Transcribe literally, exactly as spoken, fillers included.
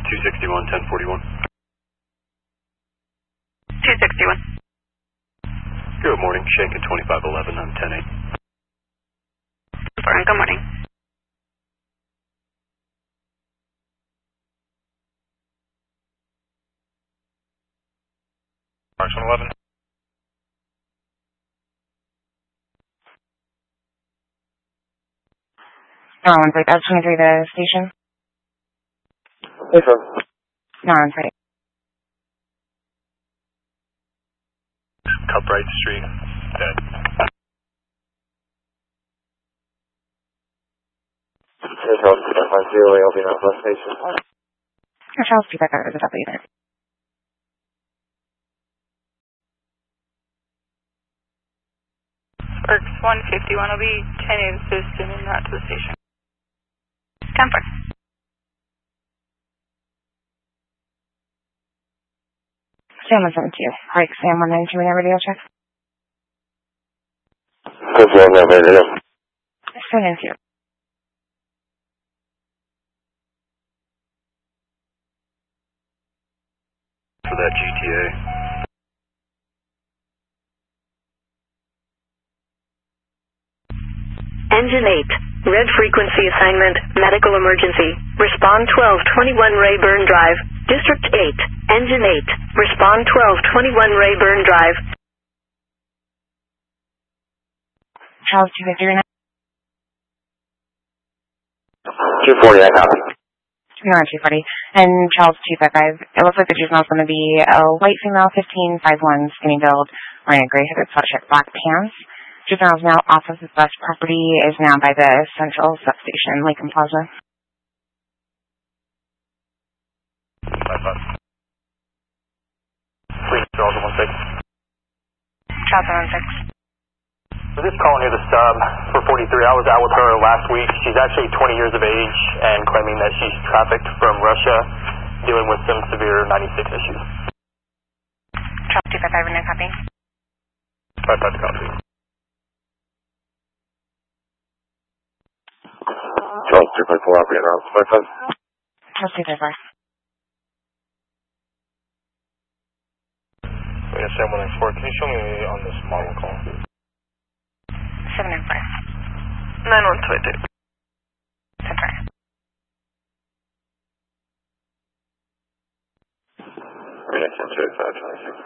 two sixty-one, ten forty-one. two sixty-one. Good morning, Shankin twenty-five eleven, I'm ten eight. Good morning. March one eleven. No, one six, that's twenty-three, the station. Hey, sir. No, one six. Cupright Street, dead. Hey, Charles, two five zero, I'll be at West Station. Or Charles, two five zero, the W there. Works one fifty-one will be ten eight assistant and not to the station. ten four. Sam one seven two. Alright, Sam one nine two, whenever radio check. Good morning, I'm ready to go. Sam nine two. For that G T A. Engine eight, red frequency assignment, medical emergency. Respond twelve twenty-one Rayburn Drive, District eight. Engine eight, respond twelve twenty-one Rayburn Drive. Charles two fifty right now. two forty, I copy. No, two forty. And Charles two five five. It looks like the juvenile's going to be a white female, fifteen five one, skinny build, wearing a gray hooded sweatshirt, black pants. Juvenile's now off of his bus property, is now by the central substation, Lincoln Plaza. Five five. Please, Charles one six. Charles one six. We're just calling here the sub for forty-three. I was out with her last week. She's actually twenty years of age and claiming that she's trafficked from Russia, dealing with some severe ninety-six issues. Charles two five five, no copy. Five five copy. Charles two five four, operator, on five five. Charles two five four. We have Sam one nine four. Can you show me on this model call? seven nine four. nine one two two. ten four. Reaction two five twenty-six.